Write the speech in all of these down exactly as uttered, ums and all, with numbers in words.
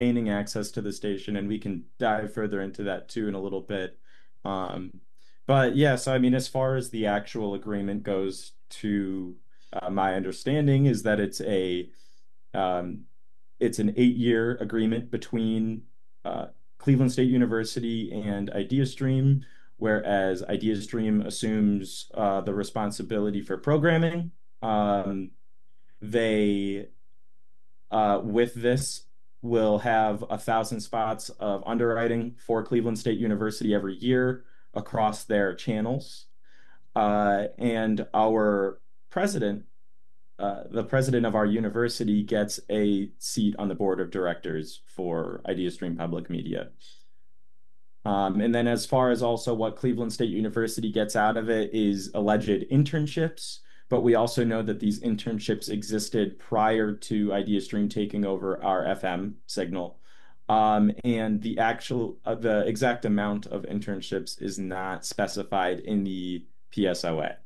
gaining access to the station, and we can dive further into that too in a little bit. Um, but yeah, so I mean, as far as the actual agreement goes, to uh, my understanding is that it's a um, it's an eight-year agreement between uh, Cleveland State University and IdeaStream, whereas IdeaStream assumes uh, the responsibility for programming. Um, they uh, with this will have a thousand spots of underwriting for Cleveland State University every year across their channels. Uh, and our president, uh, the president of our university, gets a seat on the board of directors for IdeaStream Public Media. Um, and then as far as also what Cleveland State University gets out of it is alleged internships, but we also know that these internships existed prior to IdeaStream taking over our F M signal. Um, and the actual, uh, the exact amount of internships is not specified in the P S O A.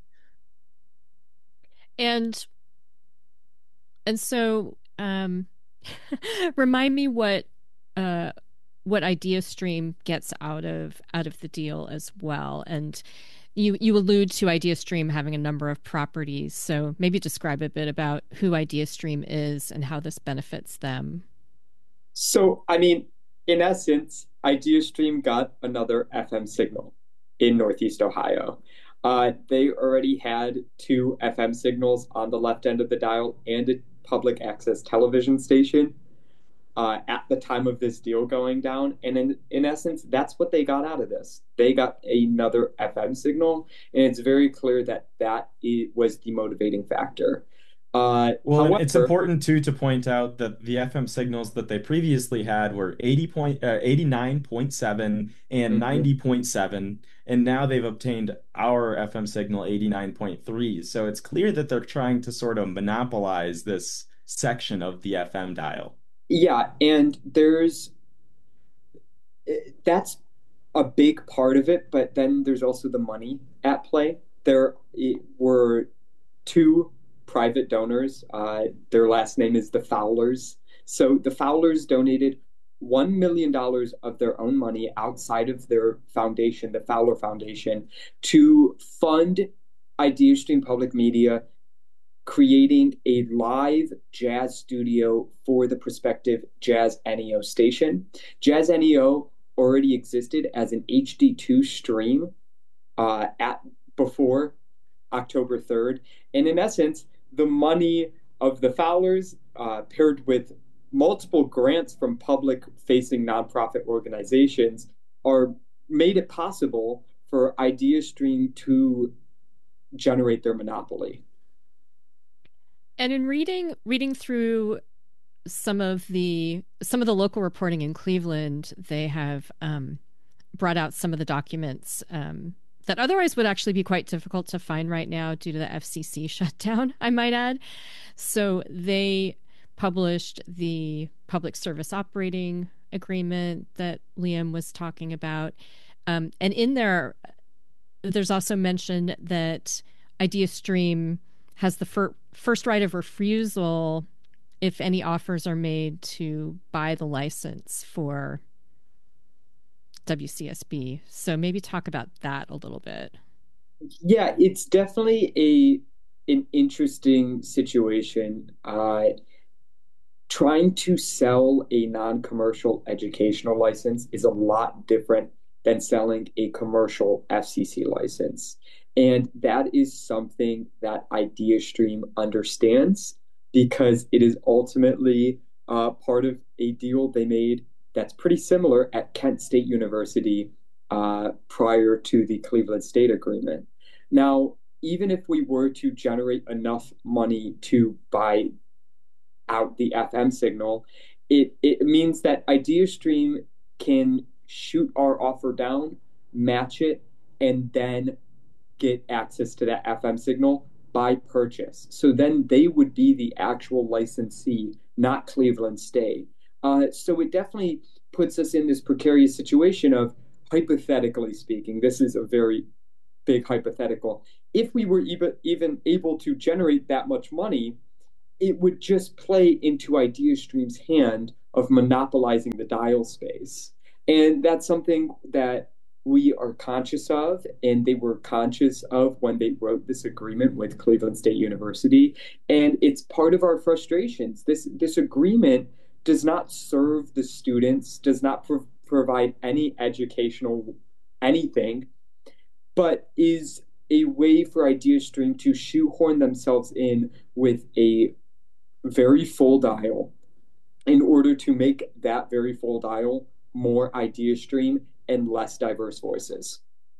And and so um remind me what uh what IdeaStream gets out of out of the deal as well. And you you allude to IdeaStream having a number of properties, so maybe describe a bit about who IdeaStream is and how this benefits them. So, I mean, in essence, IdeaStream got another F M signal in Northeast Ohio. Uh, they already had two F M signals on the left end of the dial and a public access television station uh, at the time of this deal going down. And in, in essence, that's what they got out of this. They got another F M signal, and it's very clear that that was the motivating factor. Uh, Well, and it's however, important too to point out that the F M signals that they previously had were eighty point, uh, eighty-nine point seven and mhm. ninety point seven, and now they've obtained our F M signal eighty-nine point three. So it's clear that they're trying to sort of monopolize this section of the F M dial. Yeah, and there's that's a big part of it, but then there's also the money at play. There were two private donors. Uh, their last name is the Fowlers. So the Fowlers donated one million dollars of their own money outside of their foundation, the Fowler Foundation, to fund IdeaStream Public Media creating a live jazz studio for the prospective Jazz N E O station. Jazz N E O already existed as an H D two stream uh, at before October third. And in essence, the money of the Fowlers uh, paired with multiple grants from public facing nonprofit organizations are made it possible for IdeaStream to generate their monopoly. And in reading reading through some of the some of the local reporting in Cleveland, they have um, brought out some of the documents um, that otherwise would actually be quite difficult to find right now due to the F C C shutdown, I might add. So they published the public service operating agreement that Liam was talking about. Um, and in there, there's also mention that IdeaStream has the fir- first right of refusal if any offers are made to buy the license for W C S B. So maybe talk about that a little bit. Yeah, it's definitely a an interesting situation. Uh, trying to sell a non-commercial educational license is a lot different than selling a commercial F C C license. And that is something that IdeaStream understands because it is ultimately uh, part of a deal they made that's pretty similar at Kent State University uh, prior to the Cleveland State Agreement. Now, even if we were to generate enough money to buy out the F M signal, it, it means that IdeaStream can shoot our offer down, match it, and then get access to that F M signal by purchase. So then they would be the actual licensee, not Cleveland State. Uh, so it definitely puts us in this precarious situation of, hypothetically speaking, this is a very big hypothetical. If we were even, even able to generate that much money, it would just play into IdeaStream's hand of monopolizing the dial space. And that's something that we are conscious of, and they were conscious of when they wrote this agreement with Cleveland State University. And it's part of our frustrations. This this agreement does not serve the students, does not pro- provide any educational anything, but is a way for IdeaStream to shoehorn themselves in with a very full dial in order to make that very full dial more IdeaStream and less diverse voices.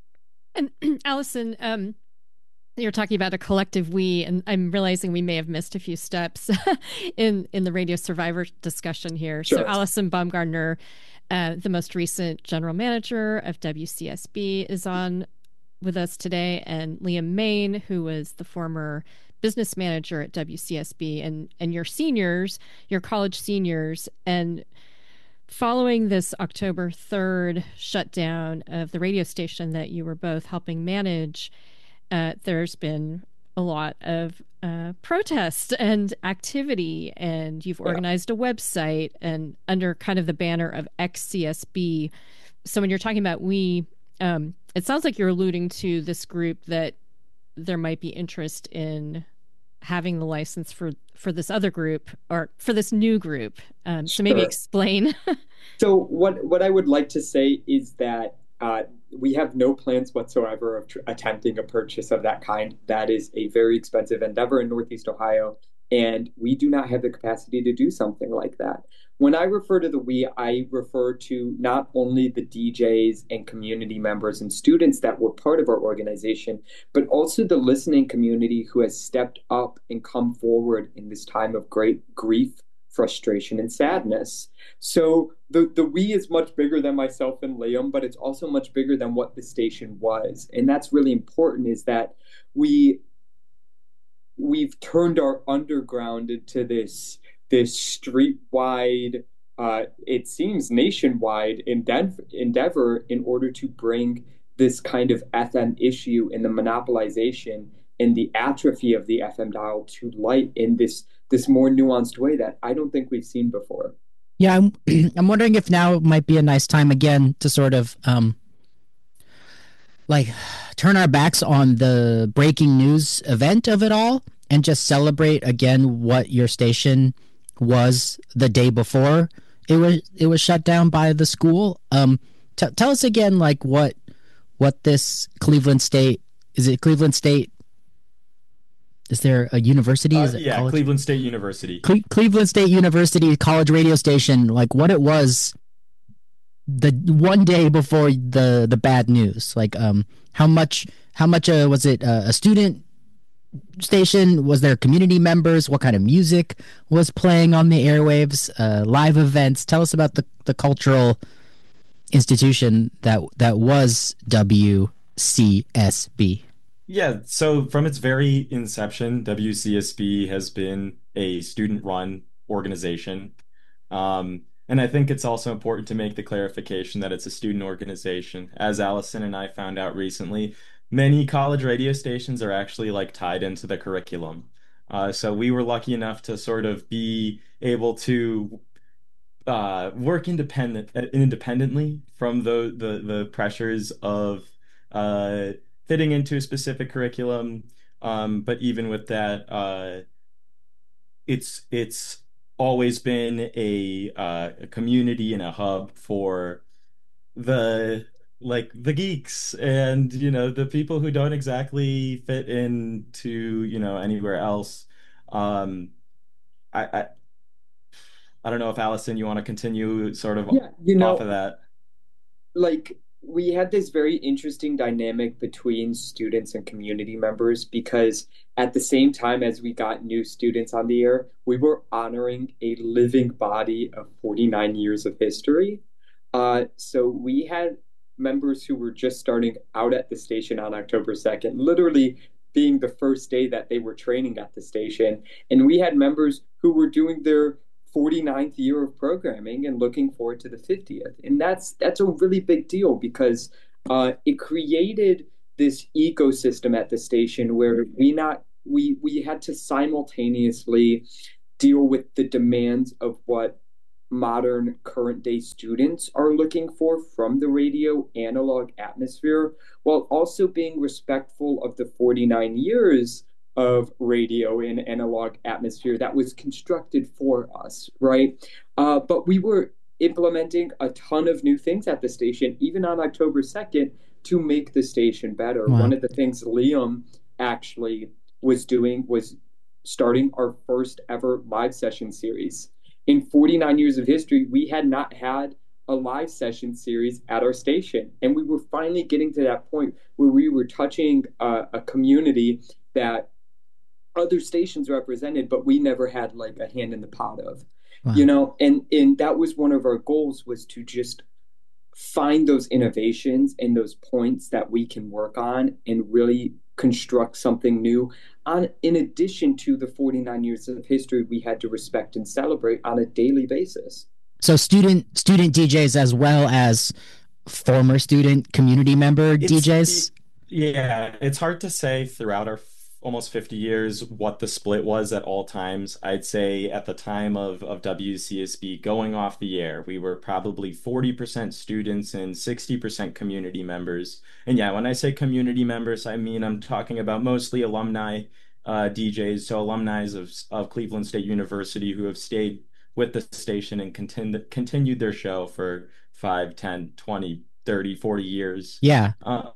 And Allison, um, you're talking about a collective we, and I'm realizing we may have missed a few steps in in the Radio Survivor discussion here. Sure. So Allison Baumgardner, uh, the most recent general manager of W C S B, is on with us today, and Liam Main, who was the former business manager at W C S B, and and your seniors, your college seniors, and following this October third shutdown of the radio station that you were both helping manage, uh, there's been a lot of uh, protest and activity, and you've organized yeah. a website and under kind of the banner of X C S B. So when you're talking about we, um, it sounds like you're alluding to this group that there might be interest in having the license for for this other group or for this new group. Um, so maybe sure. explain. So what what I would like to say is that uh, we have no plans whatsoever of tr- attempting a purchase of that kind. That is a very expensive endeavor in Northeast Ohio, and we do not have the capacity to do something like that. When I refer to the we, I refer to not only the D Js and community members and students that were part of our organization, but also the listening community who has stepped up and come forward in this time of great grief, frustration, and sadness. So the, the we is much bigger than myself and Liam, but it's also much bigger than what the station was. And that's really important, is that we, we've turned our underground into this this street-wide, uh, it seems nationwide endev- endeavor in order to bring this kind of F M issue and the monopolization and the atrophy of the F M dial to light in this this more nuanced way that I don't think we've seen before. Yeah, I'm, I'm wondering if now might be a nice time again to sort of um, like turn our backs on the breaking news event of it all and just celebrate again what your station was the day before it was it was shut down by the school. Um, t- tell us again, like what what this Cleveland State is it Cleveland State? Is there a university? Uh, is it yeah, college? Cleveland State University. Cle- Cleveland State University college radio station. Like what it was the one day before the the bad news. Like um, how much how much uh, was it uh, a student station? Was there community members? What kind of music was playing on the airwaves? Uh, live events? Tell us about the, the cultural institution that that was W C S B. Yeah, so from its very inception, W C S B has been a student-run organization. Um, and I think it's also important to make the clarification that it's a student organization. As Allison and I found out recently, many college radio stations are actually like tied into the curriculum. Uh, so we were lucky enough to sort of be able to uh, work independent independently from the the, the pressures of uh, fitting into a specific curriculum. Um, but even with that, uh, it's it's always been a, uh, a community and a hub for the like the geeks and you know the people who don't exactly fit into you know anywhere else. um I I, I don't know if Allison you want to continue sort of yeah, you know, off of that. Like we had this very interesting dynamic between students and community members because at the same time as we got new students on the air, we were honoring a living body of forty-nine years of history. Uh, so we had members who were just starting out at the station on October second, literally being the first day that they were training at the station. And we had members who were doing their forty-ninth year of programming and looking forward to the fiftieth. And that's that's a really big deal because uh, it created this ecosystem at the station where we not we we had to simultaneously deal with the demands of what modern current day students are looking for from the radio analog atmosphere, while also being respectful of the forty-nine years of radio and analog atmosphere that was constructed for us, right? Uh, but we were implementing a ton of new things at the station, even on October second, to make the station better. Wow. One of the things Liam actually was doing was starting our first ever live session series. In forty-nine years of history, we had not had a live session series at our station. And we were finally getting to that point where we were touching uh, a community that other stations represented, but we never had like a hand in the pot of. Wow. You know, and and that was one of our goals, was to just find those innovations and those points that we can work on and really construct something new on, in addition to the forty-nine years of history we had to respect and celebrate on a daily basis. So student student D Js as well as former student community member It's, D Js? Yeah, it's hard to say throughout our f- almost fifty years what the split was at all times. I'd say at the time of, of W C S B going off the air, we were probably forty percent students and sixty percent community members. And yeah, when I say community members, I mean I'm talking about mostly alumni uh, D Js, so alumni of, of Cleveland State University who have stayed with the station and continu- continued their show for five, ten, twenty, thirty, forty years. Yeah. Uh,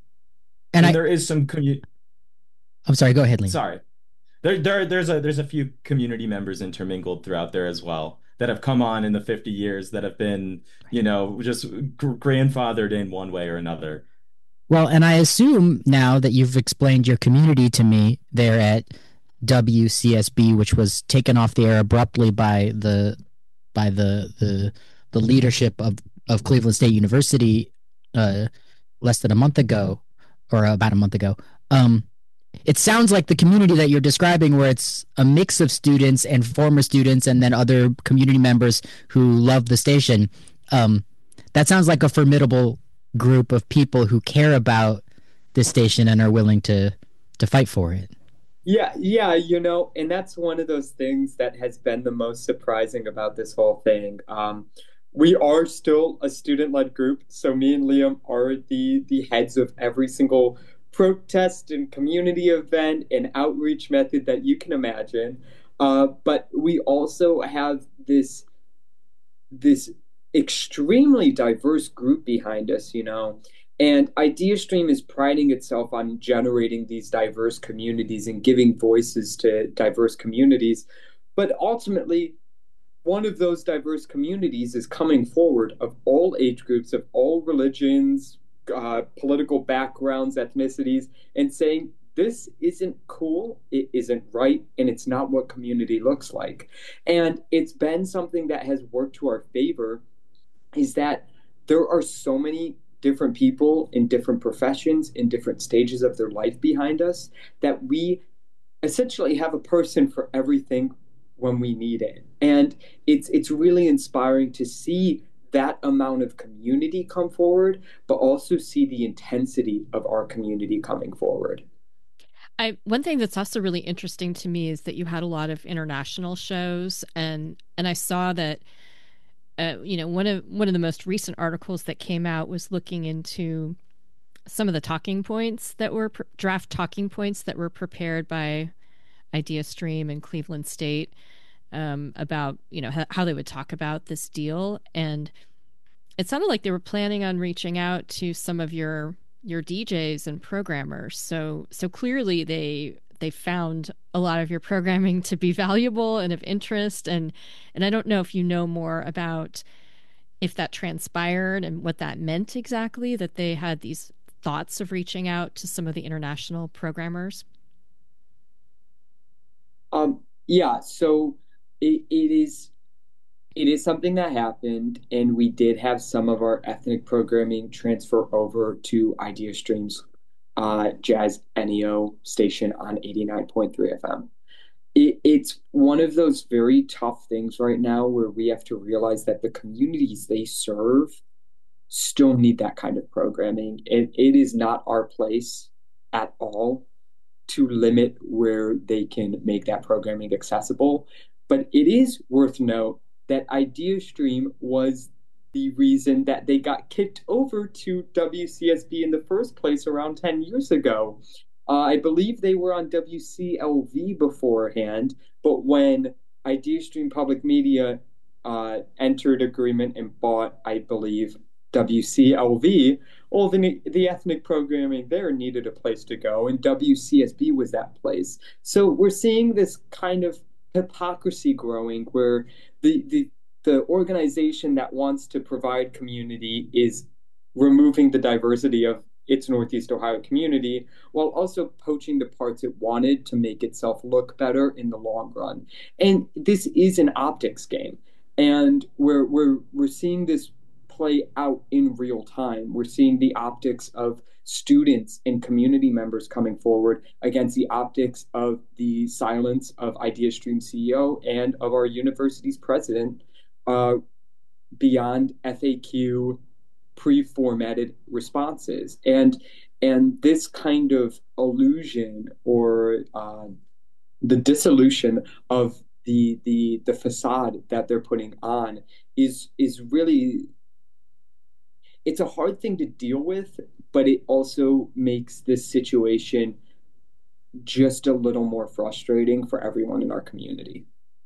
and and I, there is some commu- I'm sorry, go ahead, Liam. Sorry. There, there, there's a there's a few community members intermingled throughout there as well that have come on in the fifty years that have been, you know, just gr- grandfathered in one way or another. Well, and I assume now that you've explained your community to me there at W C S B, which was taken off the air abruptly by the by the the the leadership of, of Cleveland State University uh, less than a month ago, or about a month ago. Um, it sounds like the community that you're describing, where it's a mix of students and former students and then other community members who love the station. Um, that sounds like a formidable group of people who care about this station and are willing to to fight for it. Yeah, yeah, you know, and that's one of those things that has been the most surprising about this whole thing. Um, we are still a student-led group, so me and Liam are the the heads of every single protest and community event and outreach method that you can imagine. Uh, but we also have this this extremely diverse group behind us, you know. And IdeaStream is priding itself on generating these diverse communities and giving voices to diverse communities. But ultimately, one of those diverse communities is coming forward, of all age groups, of all religions, uh, political backgrounds, ethnicities, and saying, this isn't cool, it isn't right, and it's not what community looks like. And it's been something that has worked to our favor, is that there are so many different people in different professions, in different stages of their life behind us, that we essentially have a person for everything when we need it. And it's it's really inspiring to see that amount of community come forward, but also see the intensity of our community coming forward. I, one thing that's also really interesting to me is that you had a lot of international shows, and and I saw that Uh, you know, one of one of the most recent articles that came out was looking into some of the talking points that were pr- draft talking points that were prepared by IdeaStream and Cleveland State um, about, you know, h- how they would talk about this deal. And it sounded like they were planning on reaching out to some of your your D Js and programmers. So so clearly they they found a lot of your programming to be valuable and of interest. And, and I don't know if you know more about if that transpired and what that meant exactly, that they had these thoughts of reaching out to some of the international programmers. Um, yeah, so it, it is it is something that happened, and we did have some of our ethnic programming transfer over to IdeaStream's Uh, Jazz N E O station on eighty-nine point three F M. It, it's one of those very tough things right now where we have to realize that the communities they serve still need that kind of programming. And it is not our place at all to limit where they can make that programming accessible. But it is worth note that IdeaStream was the reason that they got kicked over to W C S B in the first place around ten years ago. Uh, I believe they were on W C L V beforehand, but when IdeaStream Public Media uh, entered agreement and bought, I believe, W C L V, well, the, the ethnic programming there needed a place to go, and W C S B was that place. So we're seeing this kind of hypocrisy growing where the, the, the organization that wants to provide community is removing the diversity of its Northeast Ohio community while also poaching the parts it wanted to make itself look better in the long run. And this is an optics game. And we're we're we're seeing this play out in real time. We're seeing the optics of students and community members coming forward against the optics of the silence of IdeaStream C E O and of our university's president uh, beyond F A Q pre-formatted responses. And and this kind of illusion or uh, the dissolution of the the the facade that they're putting on is is really, it's a hard thing to deal with, but it also makes this situation just a little more frustrating for everyone in our community.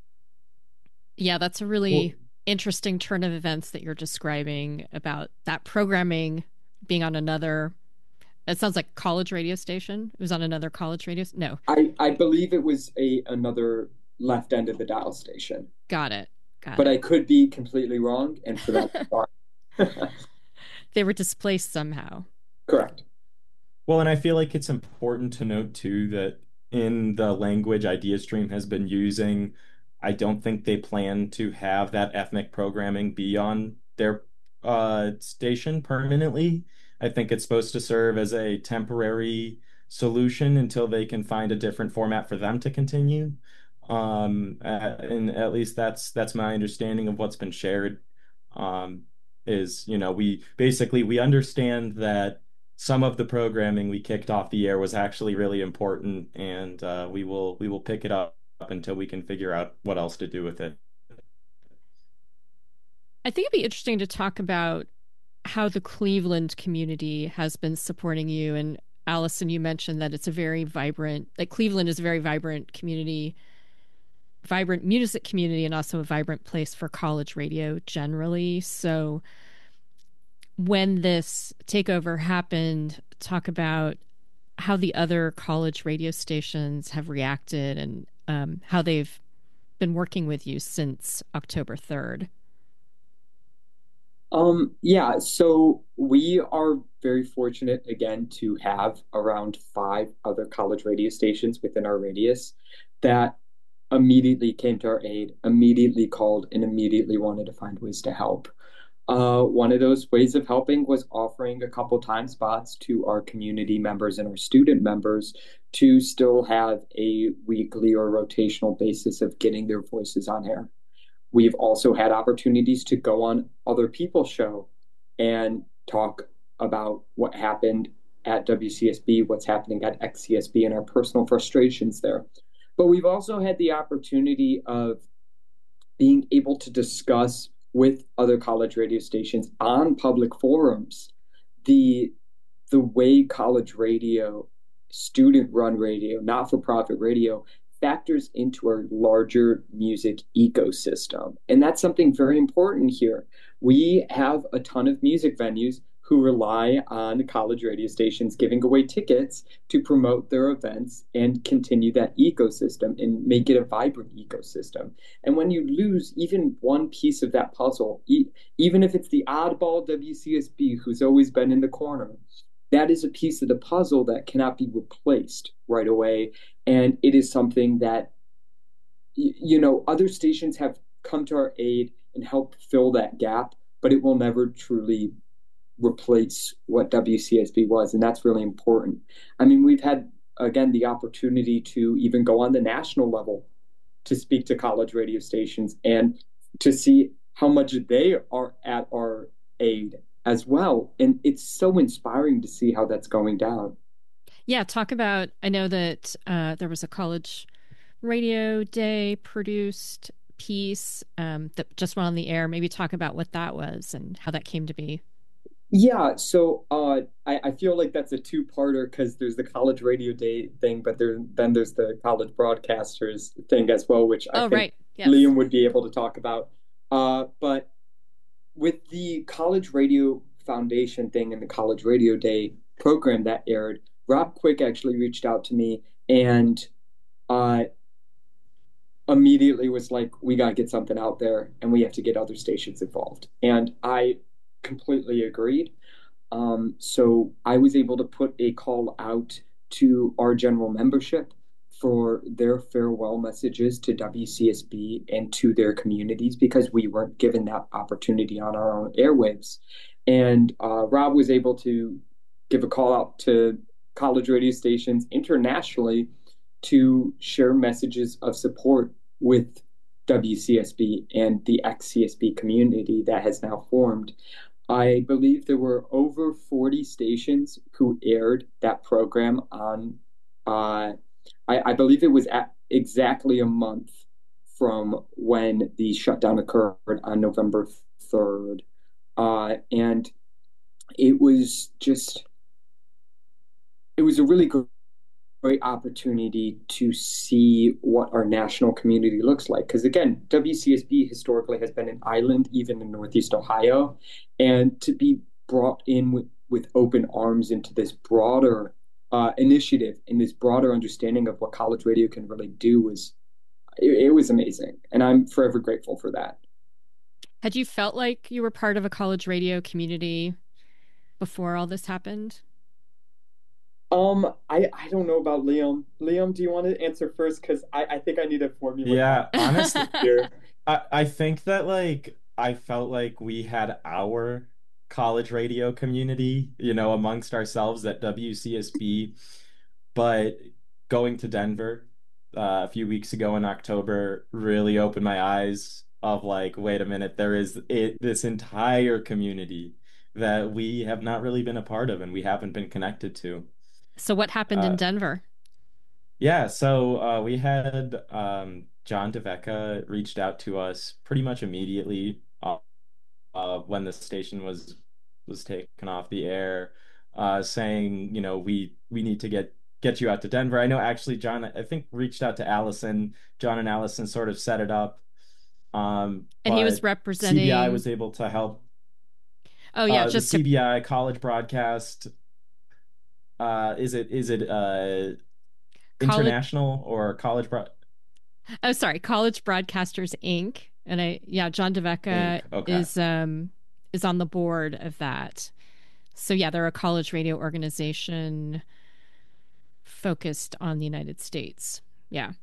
Yeah, that's a really well, interesting turn of events that you're describing about that programming being on another, it sounds like college radio station. It was on another college radio. No, I, I believe it was a another left end of the dial station. Got it. Got but it. I could be completely wrong, and for that, they were displaced somehow. Correct. Well, and I feel like it's important to note too that in the language IdeaStream has been using, I don't think they plan to have that ethnic programming be on their uh, station permanently. I think it's supposed to serve as a temporary solution until they can find a different format for them to continue. Um, uh, and at least that's that's my understanding of what's been shared. Um, is, you know, we basically we understand that some of the programming we kicked off the air was actually really important, and uh, we will we will pick it up until we can figure out what else to do with it. I think it'd be interesting to talk about how the Cleveland community has been supporting you. And Allison, you mentioned that it's a very vibrant, that Cleveland is a very vibrant community, vibrant music community, and also a vibrant place for college radio generally. So when this takeover happened, talk about how the other college radio stations have reacted and um, how they've been working with you since October third. Um, yeah, so we are very fortunate again to have around five other college radio stations within our radius that immediately came to our aid, immediately called, and immediately wanted to find ways to help. Uh, one of those ways of helping was offering a couple time spots to our community members and our student members to still have a weekly or rotational basis of getting their voices on air. We've also had opportunities to go on other people's show and talk about what happened at W C S B, what's happening at X C S B, and our personal frustrations there. But we've also had the opportunity of being able to discuss with other college radio stations on public forums the the way college radio, student-run radio, not-for-profit radio, factors into our larger music ecosystem. And that's something very important here. We have a ton of music venues who rely on college radio stations giving away tickets to promote their events and continue that ecosystem and make it a vibrant ecosystem. And when you lose even one piece of that puzzle, e- even if it's the oddball W C S B who's always been in the corner, that is a piece of the puzzle that cannot be replaced right away. And it is something that, you know, other stations have come to our aid and helped fill that gap, but it will never truly replace what W C S B was. And that's really important. I mean, we've had, again, the opportunity to even go on the national level to speak to college radio stations and to see how much they are at our aid as well. And it's so inspiring to see how that's going down. Yeah, talk about, I know that uh, there was a college radio day produced piece um, that just went on the air. Maybe talk about what that was and how that came to be. Yeah, so uh, I, I feel like that's a two-parter because there's the college radio day thing, but there then there's the college broadcasters thing as well, which I Oh, think right. Yes. Liam would be able to talk about. Uh, but with the College Radio Foundation thing and the College Radio Day program that aired, Rob Quick actually reached out to me and uh, immediately was like, we got to get something out there and we have to get other stations involved. And I completely agreed. Um, so I was able to put a call out to our general membership for their farewell messages to W C S B and to their communities because we weren't given that opportunity on our own airwaves. And uh, Rob was able to give a call out to college radio stations internationally to share messages of support with W C S B and the ex C S B community that has now formed. I believe there were over forty stations who aired that program on, uh, I, I believe it was at exactly a month from when the shutdown occurred on November third. Uh, and it was just, it was a really great opportunity to see what our national community looks like. Because again, W C S B historically has been an island, even in Northeast Ohio, and to be brought in with, with open arms into this broader uh, initiative and this broader understanding of what college radio can really do was it, it was amazing, and I'm forever grateful for that. Had you felt like you were part of a college radio community before all this happened? Um, I I don't know about Liam. Liam, do you want to answer first? Because I, I think I need to formulate my Yeah, honestly, here. I, I think that like I felt like we had our college radio community, you know, amongst ourselves at W C S B, but going to Denver uh, a few weeks ago in October really opened my eyes of like, wait a minute, there is it, this entire community that we have not really been a part of and we haven't been connected to. So what happened in Uh, Denver? yeah, so uh, we had um, John DeVecca reached out to us pretty much immediately uh, uh, when the station was was taken off the air, uh, saying, you know, we we need to get get you out to Denver. I know actually John, I think reached out to Allison. John and Allison sort of set it up, um, And he was but C B I representing. was able to help. Oh, yeah, Uh, the just to. C B I college broadcast, uh, is it is it uh, College. international or college broad Oh, sorry, College Broadcasters Inc. And I, yeah, John DeVecca Inc? Okay. is um is on the board of that. So yeah, they're a college radio organization focused on the United States. Yeah.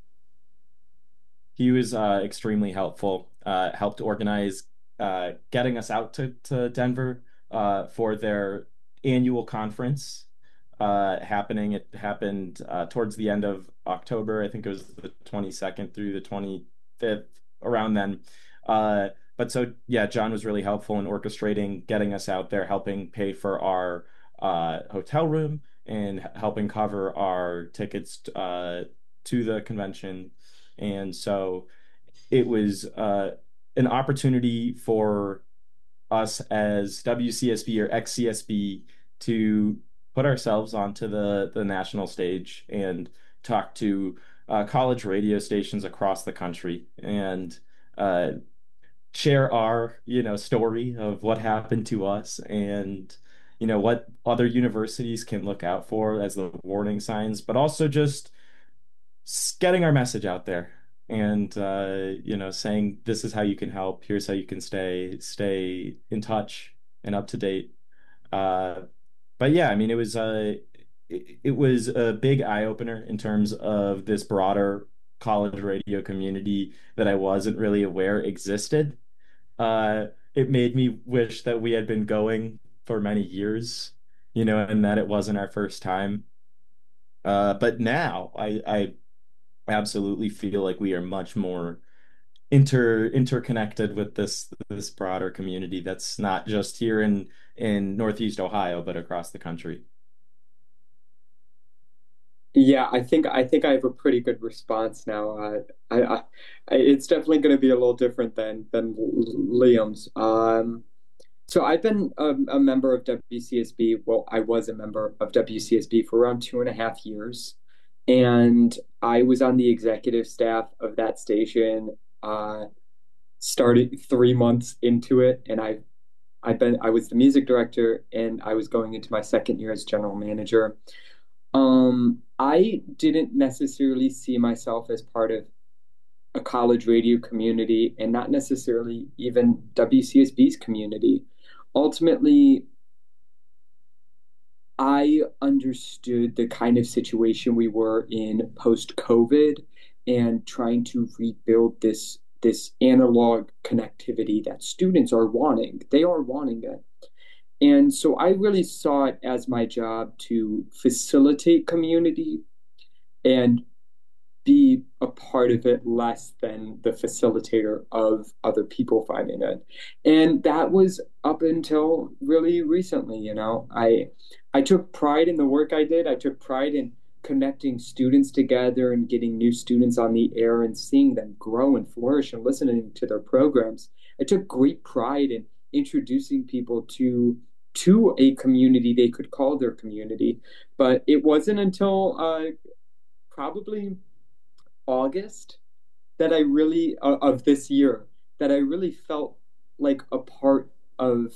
He was uh, extremely helpful, uh, helped organize uh, getting us out to, to Denver uh, for their annual conference uh, happening. It happened uh, towards the end of October. I think it was the twenty-second through the twenty-fifth, around then. Uh, but so, yeah, John was really helpful in orchestrating, getting us out there, helping pay for our uh, hotel room and helping cover our tickets uh, to the convention. And so it was uh, an opportunity for us as W C S B or ex C S B to put ourselves onto the, the national stage and talk to uh, college radio stations across the country and uh, share our, you know, story of what happened to us and, you know, what other universities can look out for as the warning signs, but also just getting our message out there and uh, you know, saying this is how you can help. Here's how you can stay stay in touch and up to date. Uh, but yeah, I mean, it was a it, it was a big eye opener in terms of this broader college radio community that I wasn't really aware existed. Uh, it made me wish that we had been going for many years, you know, and that it wasn't our first time. Uh, but now I, I absolutely feel like we are much more inter interconnected with this this broader community that's not just here in in Northeast Ohio, but across the country. Yeah, I think I think I have a pretty good response now. Uh, I, I, I it's definitely going to be a little different than than Liam's. Um, so I've been a, a member of W C S B. Well, I was a member of W C S B for around two and a half years, and I was on the executive staff of that station. Uh, started three months into it, and I I've been I was the music director, and I was going into my second year as general manager. Um, I didn't necessarily see myself as part of a college radio community and not necessarily even W C S B's community. Ultimately, I understood the kind of situation we were in post-COVID and trying to rebuild this this analog connectivity that students are wanting. They are wanting it. And so I really saw it as my job to facilitate community and be a part of it less than the facilitator of other people finding it. And that was up until really recently, you know. I I took pride in the work I did. I took pride in connecting students together and getting new students on the air and seeing them grow and flourish and listening to their programs. I took great pride in introducing people to to a community they could call their community. But it wasn't until uh, probably August that I really uh, of this year that I really felt like a part of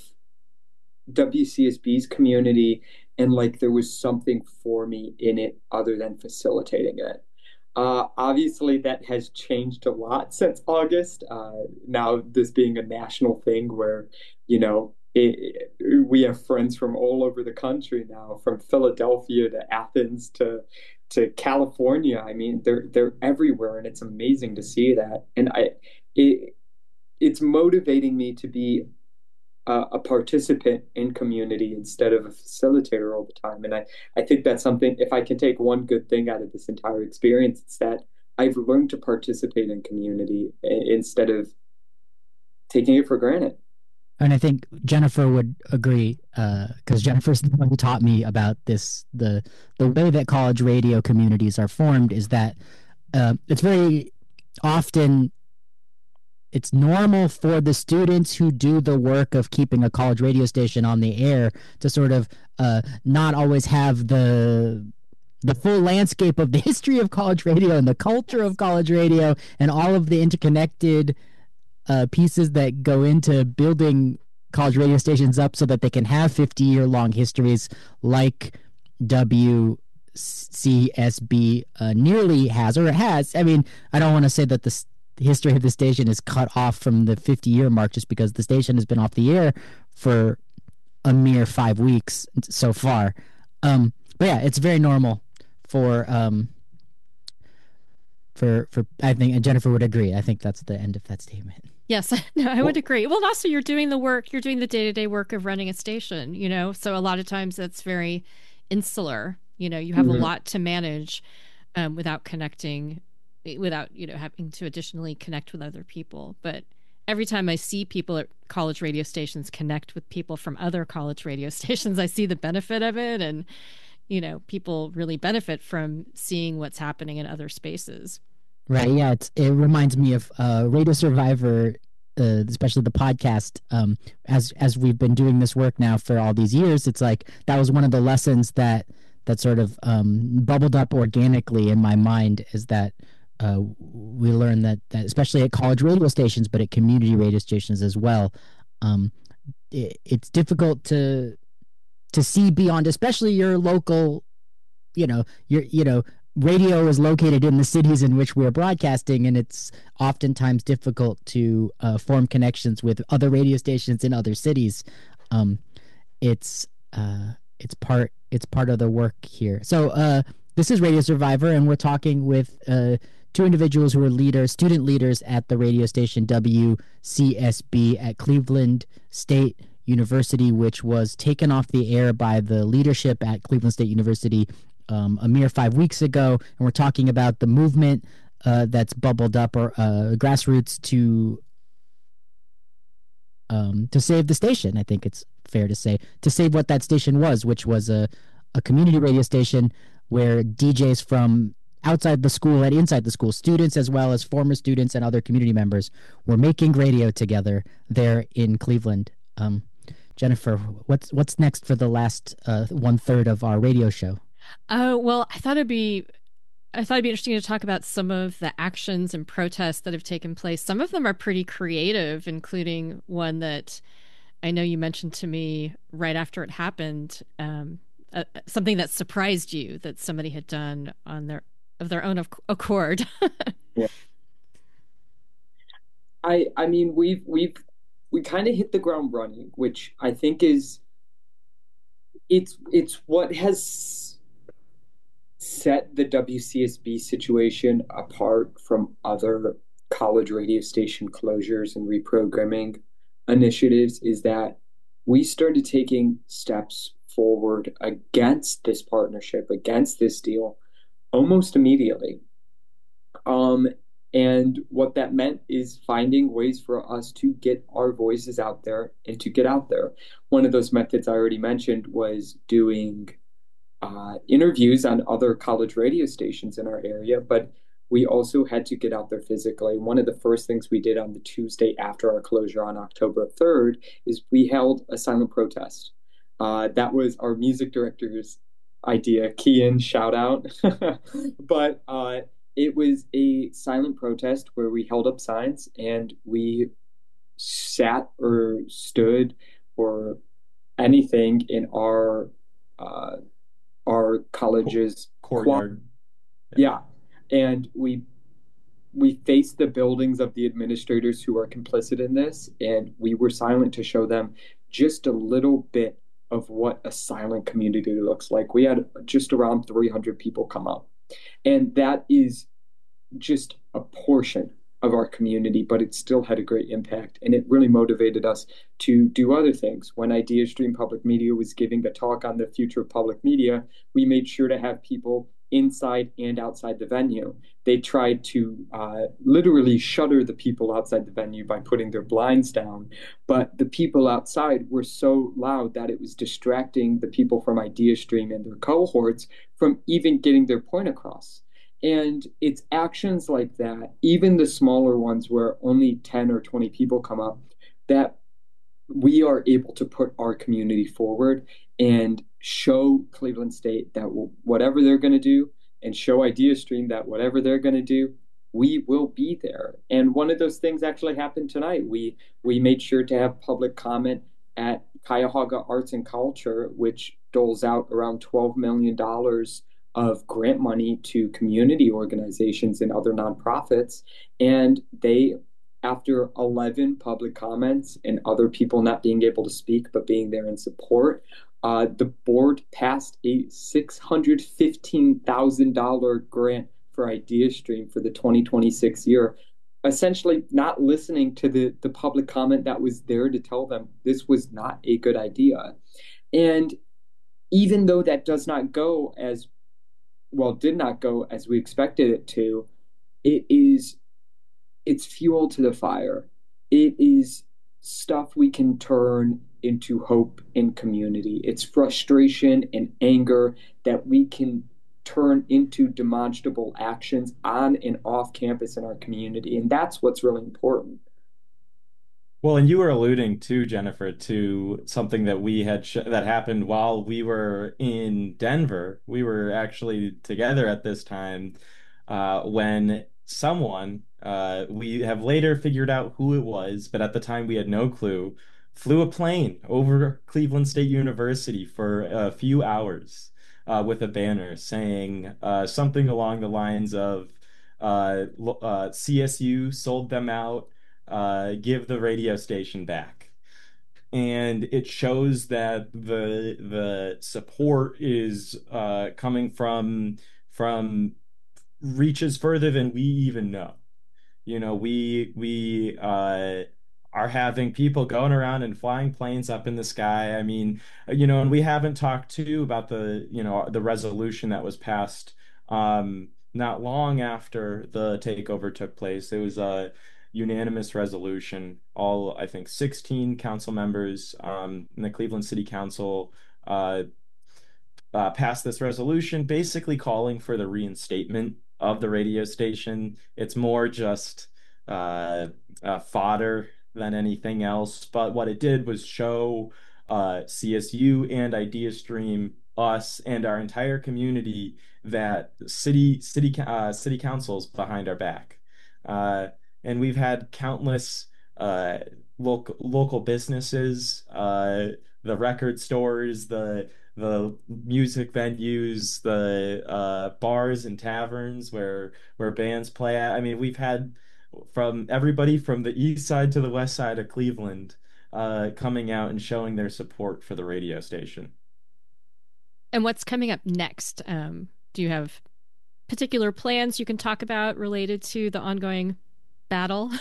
W C S B's community and like there was something for me in it other than facilitating it. Uh, obviously, that has changed a lot since August. Uh, now, this being a national thing where, you know, it, we have friends from all over the country now, from Philadelphia to Athens to to California. I mean, they're they're everywhere, and it's amazing to see that. And I, it, it's motivating me to be a, a participant in community instead of a facilitator all the time. And I, I think that's something, if I can take one good thing out of this entire experience, it's that I've learned to participate in community instead of taking it for granted. And I think Jennifer would agree, because uh, Jennifer's the one who taught me about this. The the way that college radio communities are formed is that uh, it's very often it's normal for the students who do the work of keeping a college radio station on the air to sort of uh, not always have the the full landscape of the history of college radio and the culture of college radio and all of the interconnected uh, pieces that go into building college radio stations up so that they can have fifty-year-long histories like W C S B uh, nearly has, or it has. I mean, I don't want to say that the history of the station is cut off from the fifty-year mark just because the station has been off the air for a mere five weeks so far. Um, but yeah, it's very normal for um, for for I think, and Jennifer would agree. I think that's the end of that statement. Yes, no, I would agree. Well, also you're doing the work, you're doing the day-to-day work of running a station, you know, so a lot of times that's very insular. You know, you have mm-hmm. a lot to manage um, without connecting, without, you know, having to additionally connect with other people. But every time I see people at college radio stations connect with people from other college radio stations, I see the benefit of it. And, you know, people really benefit from seeing what's happening in other spaces. Right. Yeah. It's, it reminds me of uh, Radio Survivor, uh, especially the podcast. Um, as as we've been doing this work now for all these years, it's like that was one of the lessons that that sort of um, bubbled up organically in my mind, is that uh, we learned that, that especially at college radio stations, but at community radio stations as well, um, it, it's difficult to to see beyond, especially your local, you know, your you know. radio is located in the cities in which we're broadcasting, and it's oftentimes difficult to uh, form connections with other radio stations in other cities. Um, it's uh, it's part it's part of the work here. So uh, this is Radio Survivor, and we're talking with uh, two individuals who are leaders, student leaders at the radio station W C S B at Cleveland State University, which was taken off the air by the leadership at Cleveland State University Um, a mere five weeks ago, and we're talking about the movement uh, that's bubbled up, or uh, grassroots to um, to save the station. I think it's fair to say, to save what that station was, which was a, a community radio station where D Js from outside the school and inside the school, students as well as former students and other community members, were making radio together there in Cleveland. Um, Jennifer, what's what's next for the last uh, one third of our radio show? Oh, well, I thought it'd be I thought it'd be interesting to talk about some of the actions and protests that have taken place. Some of them are pretty creative, including one that I know you mentioned to me right after it happened. Um, uh, something that surprised you that somebody had done on their of their own accord. Yeah. I I mean we've we've we kind of hit the ground running, which I think is it's it's what has set the W C S B situation apart from other college radio station closures and reprogramming initiatives is that we started taking steps forward against this partnership, against this deal, almost immediately. Um, and what that meant is finding ways for us to get our voices out there and to get out there. One of those methods I already mentioned was doing uh, interviews on other college radio stations in our area, but we also had to get out there physically. One of the first things we did on the Tuesday after our closure on October third is we held a silent protest. Uh, that was our music director's idea. Kian, shout out. But uh, it was a silent protest where we held up signs and we sat or stood or anything in our uh, our college's courtyard. Yeah. And we we faced the buildings of the administrators who are complicit in this, and we were silent to show them just a little bit of what a silent community looks like. We had just around three hundred people come up, and that is just a portion of our community, but it still had a great impact, and it really motivated us to do other things. When IdeaStream Public Media was giving a talk on the future of public media, we made sure to have people inside and outside the venue. They tried to uh, literally shutter the people outside the venue by putting their blinds down, but the people outside were so loud that it was distracting the people from IdeaStream and their cohorts from even getting their point across. And it's actions like that, even the smaller ones where only ten or twenty people come up, that we are able to put our community forward and show Cleveland State that whatever they're going to do, and show IdeaStream that whatever they're going to do, we will be there. And one of those things actually happened tonight. We we made sure to have public comment at Cuyahoga Arts and Culture, which doles out around twelve million dollars of grant money to community organizations and other nonprofits. And they, after eleven public comments and other people not being able to speak but being there in support, uh, the board passed a six hundred fifteen thousand dollars grant for IdeaStream for the twenty twenty-six year, essentially not listening to the, the public comment that was there to tell them this was not a good idea. And even though that does not go as well, did not go as we expected it to, it is it's fuel to the fire. It is stuff we can turn into hope in community. It's frustration and anger that we can turn into demonstrable actions on and off campus in our community. And that's what's really important. Well, and you were alluding to, Jennifer, to something that we had sh that happened while we were in Denver. We were actually together at this time uh, when someone, uh, we have later figured out who it was, but at the time we had no clue, flew a plane over Cleveland State University for a few hours uh, with a banner saying uh, something along the lines of uh, uh, C S U sold them out. Uh, give the radio station back. And it shows that the the support is uh, coming from from reaches further than we even know. You know, we we uh, are having people going around and flying planes up in the sky. I mean, you know, and we haven't talked too about the, you know, the resolution that was passed um, not long after the takeover took place. It was a unanimous resolution. All, I think, sixteen council members um, in the Cleveland City Council uh, uh, passed this resolution basically calling for the reinstatement of the radio station. It's more just uh, uh, fodder than anything else. But what it did was show uh, C S U and IdeaStream, us, and our entire community that city city uh, city council's behind our back. Uh, and we've had countless uh, local local businesses, uh, the record stores, the the music venues, the uh, bars and taverns where where bands play at. I mean, we've had from everybody from the east side to the west side of Cleveland uh, coming out and showing their support for the radio station. And what's coming up next? Um, do you have particular plans you can talk about related to the ongoing battle?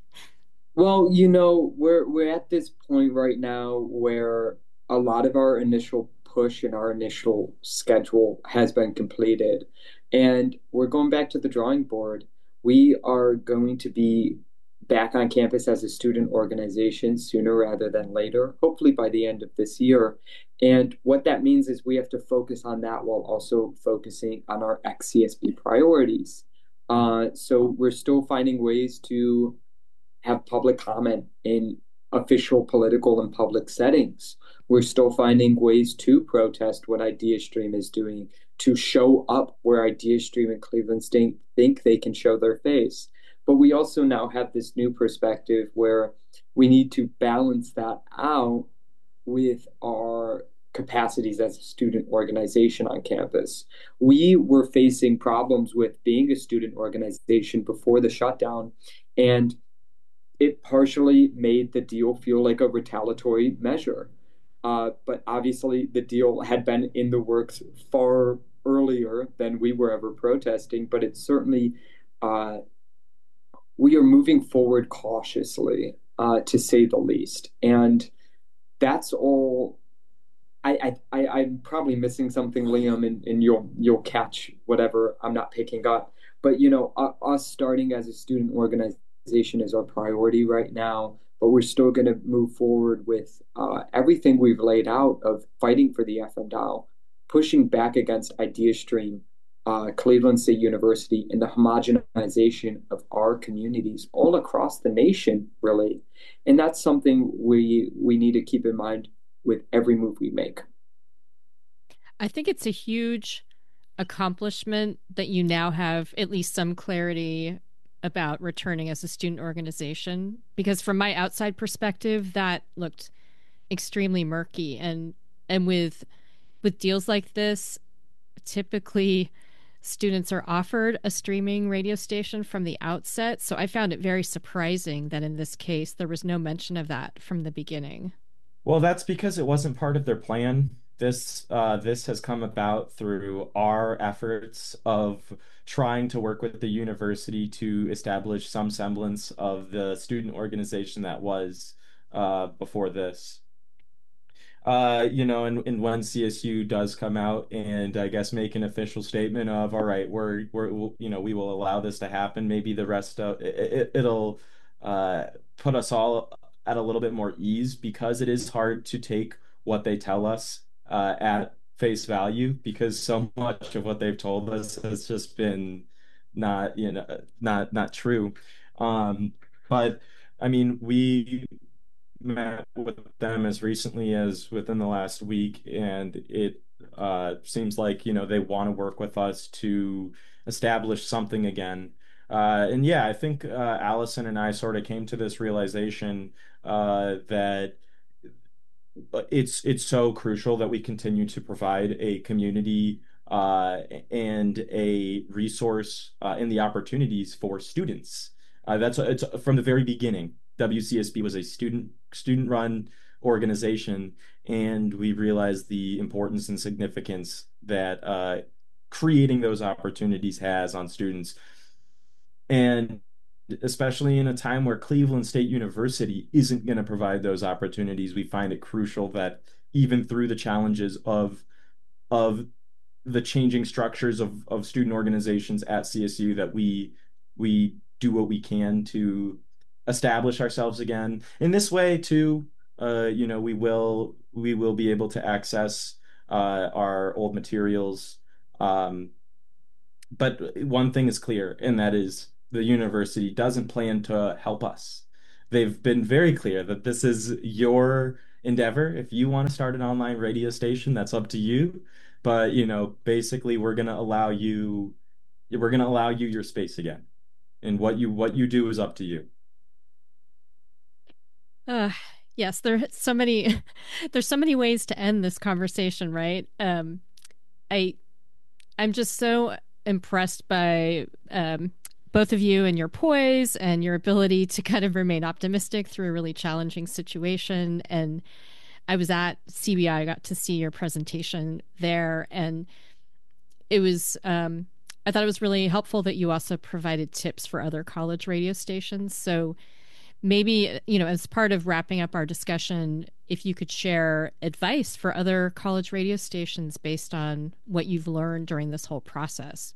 Well, you know, we're we're at this point right now where a lot of our initial push and our initial schedule has been completed, and we're going back to the drawing board. We are going to be back on campus as a student organization sooner rather than later, hopefully by the end of this year. And what that means is we have to focus on that while also focusing on our ex C S B priorities. Uh, so we're still finding ways to have public comment in official political and public settings. We're still finding ways to protest what IdeaStream is doing, to show up where IdeaStream and Cleveland State think they can show their face. But we also now have this new perspective where we need to balance that out with our capacities as a student organization on campus. We were facing problems with being a student organization before the shutdown, and it partially made the deal feel like a retaliatory measure. Uh, but obviously, the deal had been in the works far earlier than we were ever protesting. But it's certainly, uh, we are moving forward cautiously, uh, to say the least. And that's all. I, I, I, I'm probably missing something, Liam, and, and you'll you'll catch whatever I'm not picking up. But you know, uh, us starting as a student organization is our priority right now, but we're still going to move forward with uh, everything we've laid out of fighting for the F M D A O, pushing back against IdeaStream, uh, Cleveland State University, and the homogenization of our communities all across the nation, really. And that's something we we need to keep in mind with every move we make. I think it's a huge accomplishment that you now have at least some clarity about returning as a student organization, because from my outside perspective that looked extremely murky, and and with with deals like this, typically students are offered a streaming radio station from the outset, so I found it very surprising that in this case there was no mention of that from the beginning. Well, that's because it wasn't part of their plan. This uh, this has come about through our efforts of trying to work with the university to establish some semblance of the student organization that was uh, before this. Uh, you know, and, and when C S U does come out and I guess make an official statement of, all right, we're we're we'll, you know, we will allow this to happen. Maybe the rest of it, it it'll uh, put us all at a little bit more ease, because it is hard to take what they tell us uh, at face value, because so much of what they've told us has just been not, you know, not not true. Um, but I mean, we met with them as recently as within the last week, and it uh, seems like, you know, they want to work with us to establish something again. Uh, and yeah, I think uh, Allison and I sort of came to this realization uh, that it's it's so crucial that we continue to provide a community uh, and a resource uh, and the opportunities for students. Uh, that's it's from the very beginning. W C S B was a student student run organization, and we realized the importance and significance that uh, creating those opportunities has on students. And especially in a time where Cleveland State University isn't going to provide those opportunities, we find it crucial that even through the challenges of of the changing structures of, of student organizations at C S U, that we we do what we can to establish ourselves again. In this way, too, uh, you know, we will we will be able to access uh, our old materials. Um, but one thing is clear, and that is the university doesn't plan to help us. They've been very clear that this is your endeavor. If you want to start an online radio station, that's up to you. But, you know, basically we're going to allow you we're going to allow you your space again. And what you what you do is up to you. Uh, yes, there are so many there's so many ways to end this conversation, right? Um, I I'm just so impressed by um, both of you and your poise and your ability to kind of remain optimistic through a really challenging situation. And I was at C B I, I got to see your presentation there, and it was um, I thought it was really helpful that you also provided tips for other college radio stations. So maybe, you know, as part of wrapping up our discussion, if you could share advice for other college radio stations based on what you've learned during this whole process.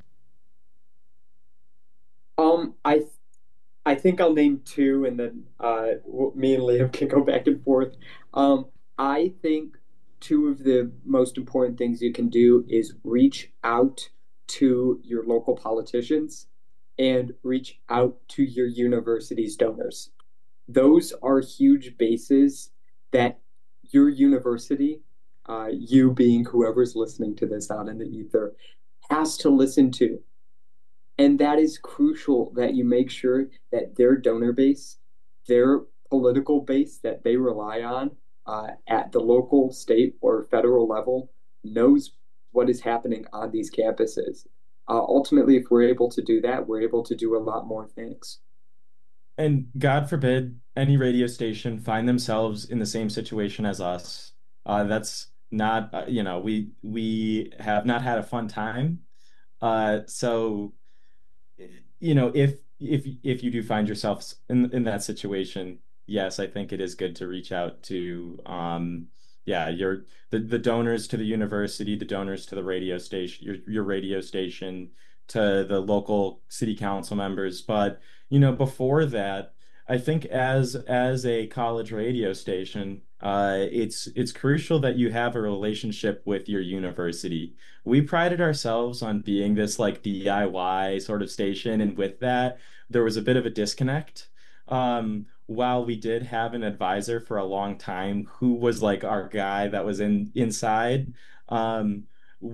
Um, I I think I'll name two, and then uh, me and Liam can go back and forth. Um, I think two of the most important things you can do is reach out to your local politicians and reach out to your university's donors. Those are huge bases that your university, uh, you being whoever's listening to this out in the ether, has to listen to. And that is crucial that you make sure that their donor base, their political base that they rely on uh, at the local, state, or federal level knows what is happening on these campuses. Uh, ultimately, if we're able to do that, we're able to do a lot more things. And God forbid any radio station find themselves in the same situation as us. Uh, that's not, uh, you know, we we have not had a fun time. Uh, so, you know, if if if you do find yourself in in that situation, yes, I think it is good to reach out to, um, yeah, your the the donors to the university, the donors to the radio station, your your radio station, to the local city council members. But, you know, before that, I think as as a college radio station, uh, it's it's crucial that you have a relationship with your university. We prided ourselves on being this like D I Y sort of station, and with that, there was a bit of a disconnect. Um, while we did have an advisor for a long time who was like our guy that was in inside, um,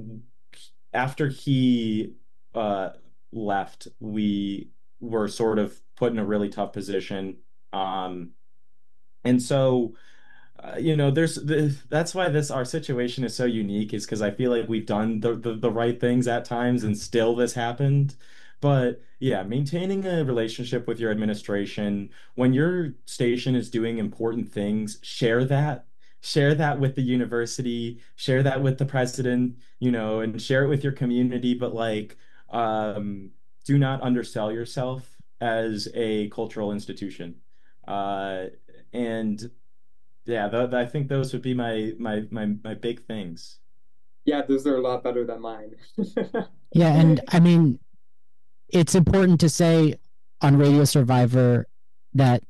after he uh, left, we were sort of put in a really tough position. Um, and so, uh, you know, there's the, that's why this our situation is so unique, is because I feel like we've done the, the the right things at times and still this happened. But yeah, maintaining a relationship with your administration when your station is doing important things, share that. Share that with the university, share that with the president, you know, and share it with your community. But like, um, do not undersell yourself as a cultural institution. Uh, and yeah, th I think those would be my my my my big things. Yeah, those are a lot better than mine. Yeah, and I mean, it's important to say on Radio Survivor that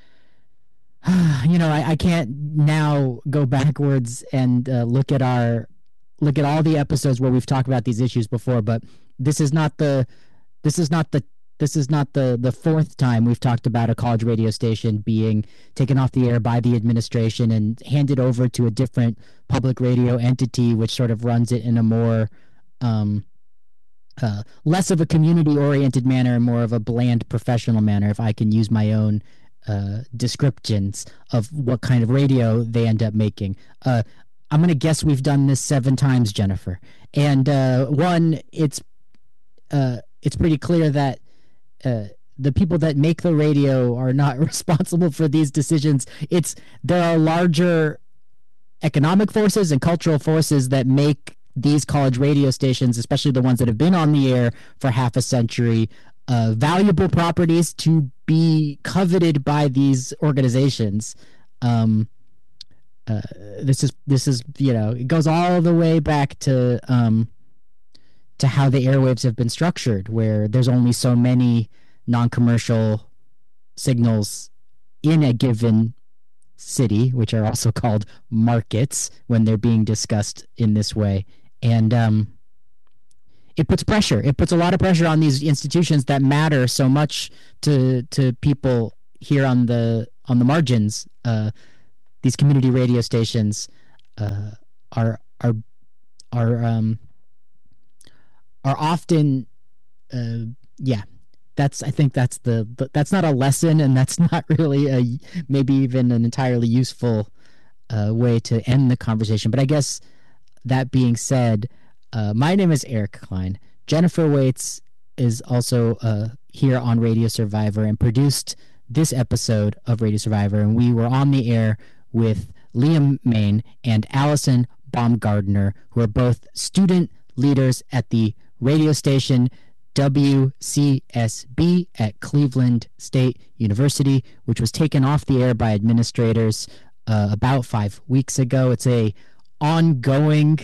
you know I, I can't now go backwards and uh, look at our look at all the episodes where we've talked about these issues before, but this is not the this is not the this is not the the fourth time we've talked about a college radio station being taken off the air by the administration and handed over to a different public radio entity, which sort of runs it in a more um, uh, less of a community-oriented manner and more of a bland professional manner, if I can use my own uh, descriptions of what kind of radio they end up making. Uh, I'm going to guess we've done this seven times, Jennifer. And uh, one, it's uh, it's pretty clear that uh, the people that make the radio are not responsible for these decisions. It's there are larger economic forces and cultural forces that make these college radio stations, especially the ones that have been on the air for half a century, uh, valuable properties to be coveted by these organizations. Um, uh, this is this is you know it goes all the way back to um, to how the airwaves have been structured, where there's only so many non-commercial signals in a given city, which are also called markets when they're being discussed in this way. And um, it puts pressure. It puts a lot of pressure on these institutions that matter so much to to people here on the on the margins. Uh, these community radio stations uh, are are are um, are often uh, yeah. That's I think that's the that's not a lesson, and that's not really a maybe even an entirely useful uh, way to end the conversation. But I guess that being said, uh, my name is Eric Klein. Jennifer Waits is also uh, here on Radio Survivor and produced this episode of Radio Survivor, and we were on the air with Liam Main and Allison Baumgardner, who are both student leaders at the radio station W C S B at Cleveland State University, which was taken off the air by administrators uh, about five weeks ago. It's a ongoing,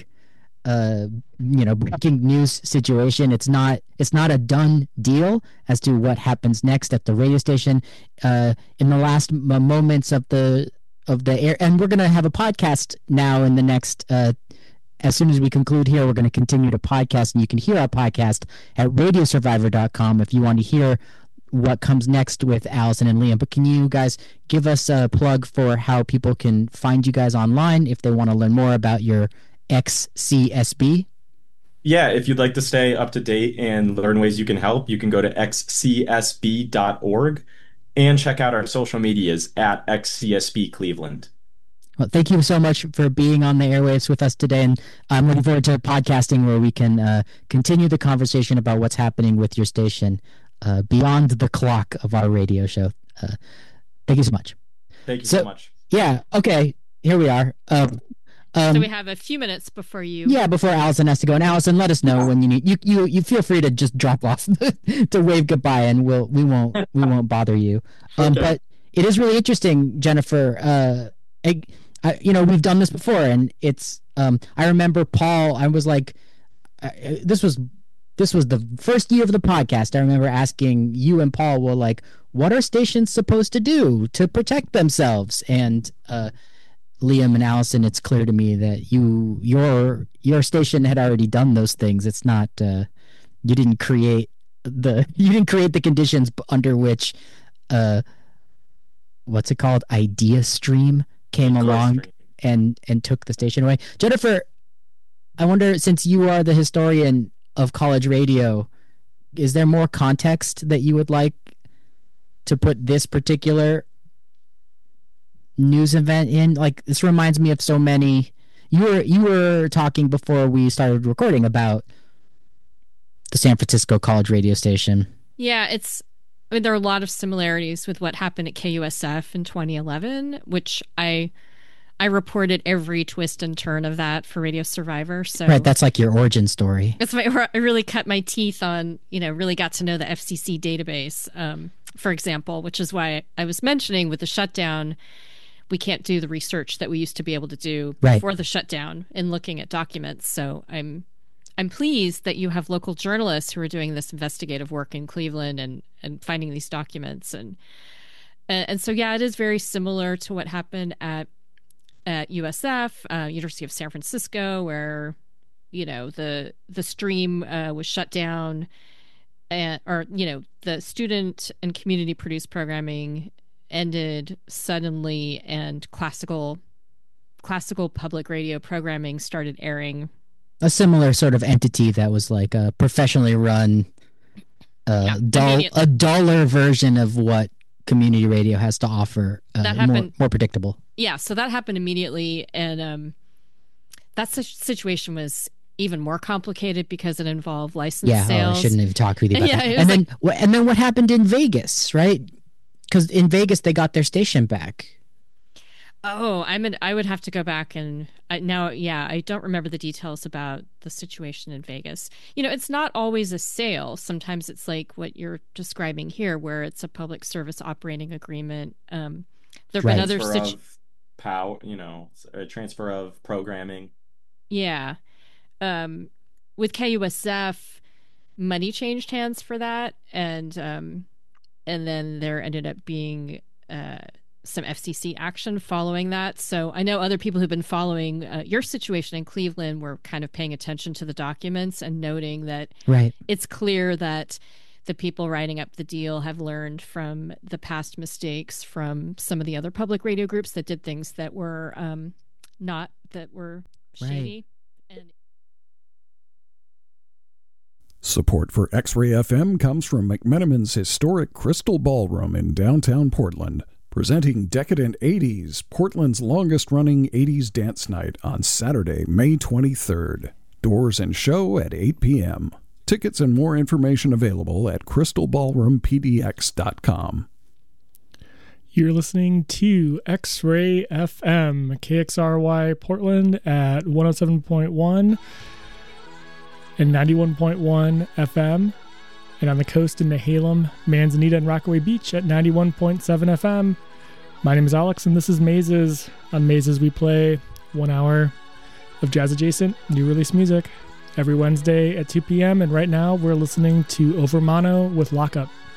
uh, you know, breaking news situation. It's not it's not a done deal as to what happens next at the radio station. Uh, in the last m- moments of the of the air, and we're gonna have a podcast now in the next. Uh, As soon as we conclude here, we're going to continue to podcast, and you can hear our podcast at radio survivor dot com if you want to hear what comes next with Allison and Liam. But can you guys give us a plug for how people can find you guys online if they want to learn more about your X C S B? Yeah, if you'd like to stay up to date and learn ways you can help, you can go to x c s b dot org and check out our social medias at X C S B Cleveland. Well, thank you so much for being on the airwaves with us today, and I'm looking forward to podcasting where we can uh, continue the conversation about what's happening with your station uh, beyond the clock of our radio show. Uh, thank you so much. Thank you so, so much. Yeah, okay, here we are. Um, um, so we have a few minutes before you... Yeah, before Allison has to go. And Allison, let us know when you need... You you, you feel free to just drop off to wave goodbye, and we'll, we won't we won't bother you. Um, okay. But it is really interesting, Jennifer. Uh, I, I, you know, we've done this before, and it's. Um, I remember Paul. I was like, uh, this was, this was the first year of the podcast. I remember asking you and Paul, well, like, what are stations supposed to do to protect themselves? And uh, Liam and Allison, it's clear to me that you, your, your station had already done those things. It's not, uh, you didn't create the, you didn't create the conditions under which, uh, what's it called, Idea Stream came along and and took the station away. Jennifer, I wonder, since you are the historian of college radio, is there more context that you would like to put this particular news event in? Like, this reminds me of so many. You were you were talking before we started recording about the San Francisco college radio station. Yeah, it's I mean, there are a lot of similarities with what happened at K U S F in twenty eleven, which I I reported every twist and turn of that for Radio Survivor. So right, that's like your origin story. That's my. I really cut my teeth on, you know, really got to know the F C C database, um, for example, which is why I was mentioning with the shutdown, we can't do the research that we used to be able to do right. before the shutdown in looking at documents. So I'm. I'm pleased that you have local journalists who are doing this investigative work in Cleveland and, and finding these documents. And, and and so, yeah, it is very similar to what happened at at U S F, uh, University of San Francisco, where, you know, the the stream uh, was shut down, and, or, you know, the student and community produced programming ended suddenly, and classical classical public radio programming started airing. A similar sort of entity that was like a professionally run, uh, yeah, dull, a duller version of what community radio has to offer. Uh, that happened, more, more predictable. Yeah, so that happened immediately, and um, that situation was even more complicated because it involved license yeah, sales. Oh, I shouldn't have talked with you about yeah, that. And like, then, and then what happened in Vegas, right? Because in Vegas they got their station back. Oh, I'm an, I would have to go back and I, now, yeah, I don't remember the details about the situation in Vegas. You know, it's not always a sale. Sometimes it's like what you're describing here, where it's a public service operating agreement. Um, there have right. been other transfer situ- of power, you know, a transfer of programming. Yeah, um, with K U S F, money changed hands for that, and um, and then there ended up being. Uh, some F C C action following that. So I know other people who've been following uh, your situation in Cleveland were kind of paying attention to the documents and noting that right. it's clear that the people writing up the deal have learned from the past mistakes from some of the other public radio groups that did things that were um, not, that were shady. Right. And support for X-Ray F M comes from McMenamin's historic Crystal Ballroom in downtown Portland, presenting Decadent eighties, Portland's longest-running eighties dance night on Saturday, May twenty-third. Doors and show at eight p.m. Tickets and more information available at crystal ballroom p d x dot com. You're listening to X-Ray F M, K X R Y Portland at one oh seven point one and ninety-one point one F M, and on the coast in Nehalem, Manzanita, and Rockaway Beach at ninety-one point seven F M. My name is Alex, and this is Mazes. On Mazes, we play one hour of jazz-adjacent, new release music every Wednesday at two p.m., and right now we're listening to Over Mono with Lockup.